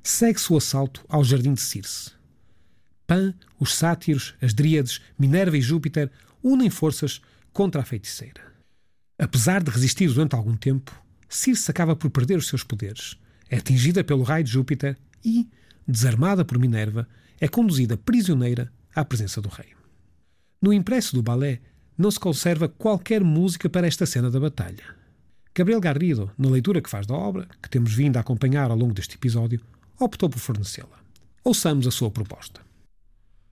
Segue-se o assalto ao jardim de Circe. Pan, os sátiros, as dríades, Minerva e Júpiter unem forças contra a feiticeira. Apesar de resistir durante algum tempo, Circe acaba por perder os seus poderes. É atingida pelo raio de Júpiter e, desarmada por Minerva, é conduzida prisioneira à presença do rei. No impresso do balé, não se conserva qualquer música para esta cena da batalha. Gabriel Garrido, na leitura que faz da obra, que temos vindo a acompanhar ao longo deste episódio, optou por fornecê-la. Ouçamos a sua proposta.